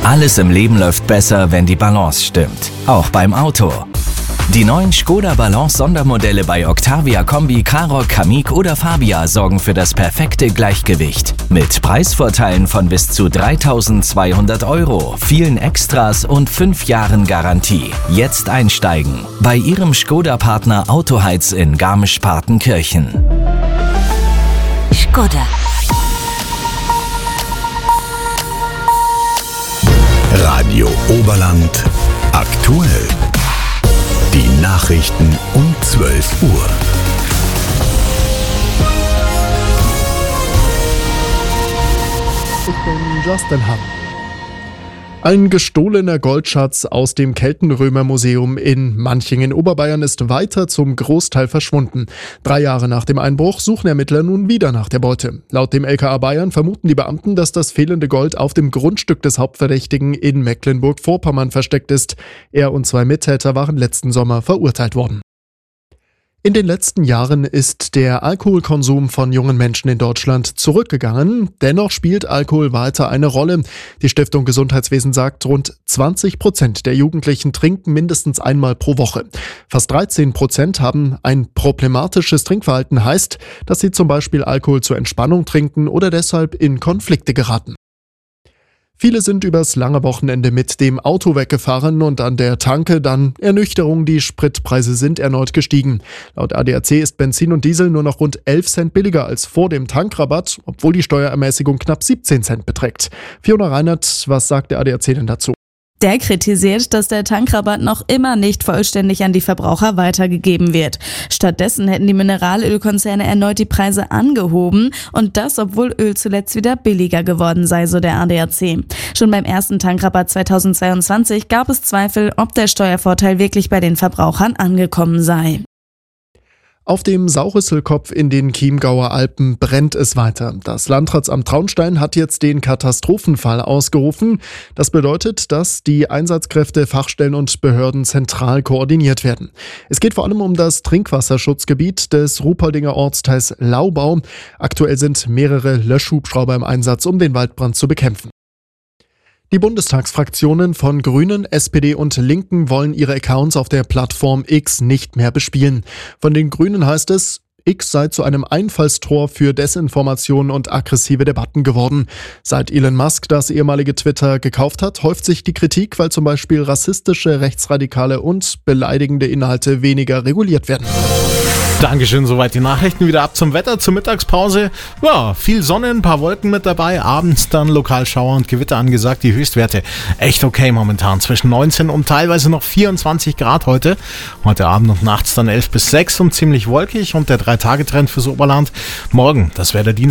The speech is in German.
Alles im Leben läuft besser, wenn die Balance stimmt. Auch beim Auto. Die neuen Škoda Balance Sondermodelle bei Octavia Kombi, Karoq, Kamiq oder Fabia sorgen für das perfekte Gleichgewicht. Mit Preisvorteilen von bis zu 3.200 €, vielen Extras und 5 Jahren Garantie. Jetzt einsteigen bei Ihrem Škoda-Partner Autoheiz in Garmisch-Partenkirchen. Škoda. Radio Oberland aktuell. Die Nachrichten um 12 Uhr. Ich bin Justin Hahn. Ein gestohlener Goldschatz aus dem Keltenrömermuseum in Manching in Oberbayern ist weiter zum Großteil verschwunden. 3 Jahre nach dem Einbruch suchen Ermittler nun wieder nach der Beute. Laut dem LKA Bayern vermuten die Beamten, dass das fehlende Gold auf dem Grundstück des Hauptverdächtigen in Mecklenburg-Vorpommern versteckt ist. Er und 2 Mittäter waren letzten Sommer verurteilt worden. In den letzten Jahren ist der Alkoholkonsum von jungen Menschen in Deutschland zurückgegangen. Dennoch spielt Alkohol weiter eine Rolle. Die Stiftung Gesundheitswesen sagt, rund 20% der Jugendlichen trinken mindestens einmal pro Woche. Fast 13% haben ein problematisches Trinkverhalten, heißt, dass sie zum Beispiel Alkohol zur Entspannung trinken oder deshalb in Konflikte geraten. Viele sind übers lange Wochenende mit dem Auto weggefahren und an der Tanke dann Ernüchterung, die Spritpreise sind erneut gestiegen. Laut ADAC ist Benzin und Diesel nur noch rund 11 Cent billiger als vor dem Tankrabatt, obwohl die Steuerermäßigung knapp 17 Cent beträgt. Fiona Reinert, was sagt der ADAC denn dazu? Der kritisiert, dass der Tankrabatt noch immer nicht vollständig an die Verbraucher weitergegeben wird. Stattdessen hätten die Mineralölkonzerne erneut die Preise angehoben und das, obwohl Öl zuletzt wieder billiger geworden sei, so der ADAC. Schon beim ersten Tankrabatt 2022 gab es Zweifel, ob der Steuervorteil wirklich bei den Verbrauchern angekommen sei. Auf dem Saurisselkopf in den Chiemgauer Alpen brennt es weiter. Das Landratsamt Traunstein hat jetzt den Katastrophenfall ausgerufen. Das bedeutet, dass die Einsatzkräfte, Fachstellen und Behörden zentral koordiniert werden. Es geht vor allem um das Trinkwasserschutzgebiet des Ruhpoldinger Ortsteils Laubau. Aktuell sind mehrere Löschhubschrauber im Einsatz, um den Waldbrand zu bekämpfen. Die Bundestagsfraktionen von Grünen, SPD und Linken wollen ihre Accounts auf der Plattform X nicht mehr bespielen. Von den Grünen heißt es, X sei zu einem Einfallstor für Desinformationen und aggressive Debatten geworden. Seit Elon Musk das ehemalige Twitter gekauft hat, häuft sich die Kritik, weil zum Beispiel rassistische, rechtsradikale und beleidigende Inhalte weniger reguliert werden. Dankeschön, soweit die Nachrichten. Wieder ab zum Wetter, zur Mittagspause. Ja, viel Sonne, ein paar Wolken mit dabei. Abends dann Lokalschauer und Gewitter angesagt. Die Höchstwerte echt okay momentan. Zwischen 19 und teilweise noch 24 Grad heute. Heute Abend und nachts dann 11 bis 6 und ziemlich wolkig. Und der 3-Tage-Trend fürs Oberland. Morgen, das wäre der Dienstag.